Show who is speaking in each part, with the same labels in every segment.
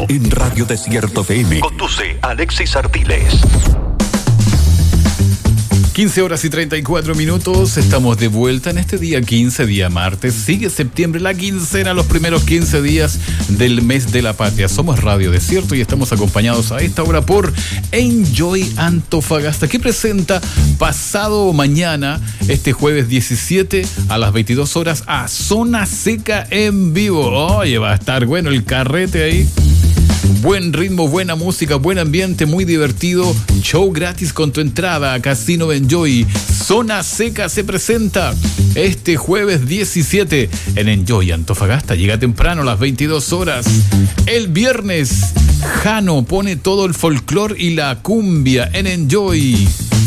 Speaker 1: verano en Radio Desierto FM. Conduce Alexis Artiles.
Speaker 2: 15 horas y 34 minutos, estamos de vuelta en este día 15, día martes. Sigue septiembre, la quincena, los primeros 15 días del mes de la patria. Somos Radio Desierto y estamos acompañados a esta hora por Enjoy Antofagasta, que presenta pasado mañana, este jueves 17 a las 22 horas, a Zona Seca en vivo. Oye, va a estar bueno el carrete ahí. Buen ritmo, buena música, buen ambiente, muy divertido. Show gratis con tu entrada a Casino Enjoy. Zona Seca se presenta este jueves 17 en Enjoy Antofagasta. Llega temprano a las 22 horas. El viernes, Jano pone todo el folclore y la cumbia en Enjoy.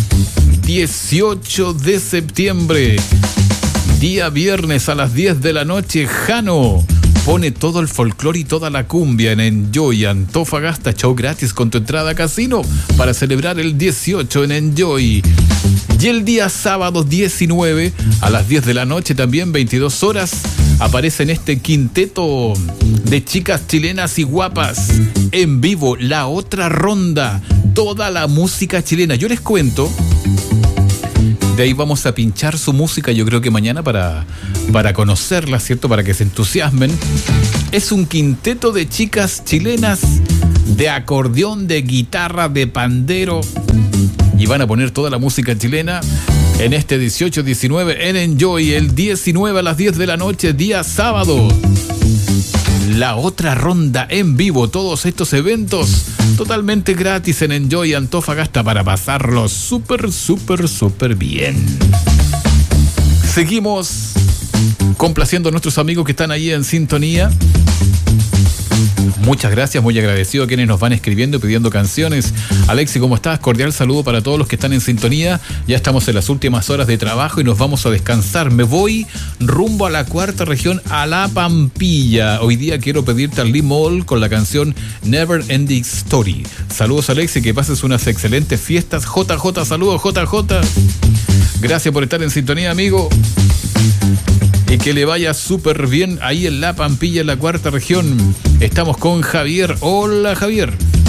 Speaker 2: 18 de septiembre, día viernes a las 10 de la noche, Jano pone todo el folclore y toda la cumbia en Enjoy Antofagasta. Show gratis con tu entrada a Casino para celebrar el 18 en Enjoy. Y el día sábado 19 a las 10 de la noche, también 22 horas, aparece en este quinteto de chicas chilenas y guapas en vivo, La Otra Ronda, toda la música chilena. Yo les cuento, de ahí vamos a pinchar su música, yo creo que mañana para conocerla, ¿cierto? Para que se entusiasmen. Es un quinteto de chicas chilenas de acordeón, de guitarra, de pandero. Y van a poner toda la música chilena en este 18-19 en Enjoy. El 19 a las 10 de la noche, día sábado. La Otra Ronda en vivo. Todos estos eventos totalmente gratis en Enjoy Antofagasta para pasarlo súper bien. Seguimos complaciendo a nuestros amigos que están ahí en sintonía. Muchas gracias, muy agradecido a quienes nos van escribiendo y pidiendo canciones. Alexi, ¿cómo estás? Cordial saludo para todos los que están en sintonía. Ya estamos en las últimas horas de trabajo y nos vamos a descansar. Me voy rumbo a la cuarta región, a La Pampilla. Hoy día quiero pedirte al Lee Moll con la canción Never Ending Story. Saludos, Alexi, que pases unas excelentes fiestas. JJ, saludos, JJ. Gracias por estar en sintonía, amigo. Y que le vaya súper bien ahí en La Pampilla, en la cuarta región. Estamos con Javier. Hola, Javier.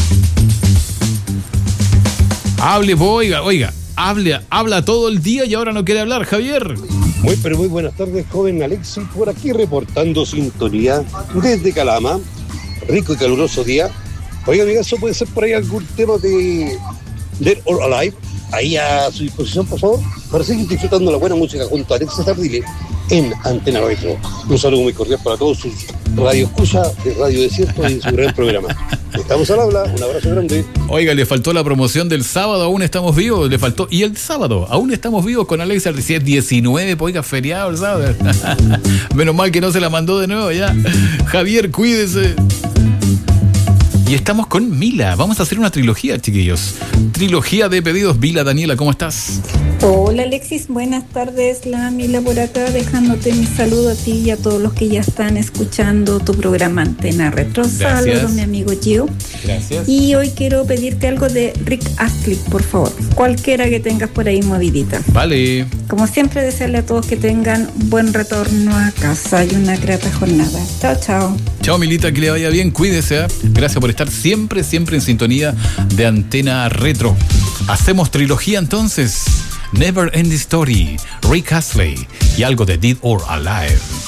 Speaker 2: Habla todo el día y ahora no quiere hablar, Javier.
Speaker 3: Muy buenas tardes, joven Alexis. Por aquí reportando sintonía desde Calama. Rico y caluroso día. Oiga, amigazo, ¿puede ser por ahí algún tema de Dead or Alive? Ahí a su disposición, por favor, para seguir disfrutando la buena música junto a Alexis Artiles en Antena Retro. Un saludo muy cordial para todos sus radioescuchas de Radio Desierto y su gran programa. Estamos al habla, un abrazo grande.
Speaker 2: Oiga, le faltó la promoción del sábado, aún estamos vivos, le faltó. Y el sábado, aún estamos vivos con Alexis Artiles. 19, pues, oiga, feriado el sábado. Menos mal que no se la mandó de nuevo ya. Javier, cuídese. Y estamos con Mila. Vamos a hacer una trilogía, chiquillos. Trilogía de pedidos. Mila, Daniela, ¿cómo estás?
Speaker 4: Hola, Alexis. Buenas tardes. La Mila por acá, dejándote mi saludo a ti y a todos los que ya están escuchando tu programa Antena Retro. Saludos, mi amigo Gio.
Speaker 2: Gracias.
Speaker 4: Y hoy quiero pedirte algo de Rick Astley, por favor. Cualquiera que tengas por ahí movidita.
Speaker 2: Vale.
Speaker 4: Como siempre, desearle a todos que tengan buen retorno a casa y una grata jornada. Chao, chao.
Speaker 2: Chao, Milita, que le vaya bien. Cuídese, ¿eh? Gracias por estar siempre en sintonía de Antena Retro. Hacemos trilogía entonces. Never Ending Story, Rick Astley y algo de Dead or Alive.